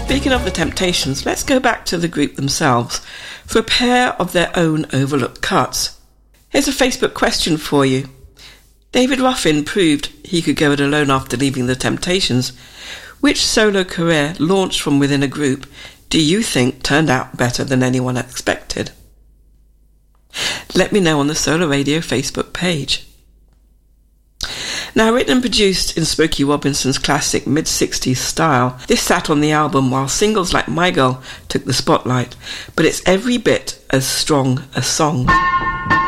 Speaking of the Temptations, let's go back to the group themselves for a pair of their own overlooked cuts. Here's a Facebook question for you. David Ruffin proved he could go it alone after leaving the Temptations. Which solo career launched from within a group do you think turned out better than anyone expected? Let me know on the Solar Radio Facebook page. Now, written and produced in Smokey Robinson's classic mid-60s style, this sat on the album while singles like My Girl took the spotlight, but it's every bit as strong a song.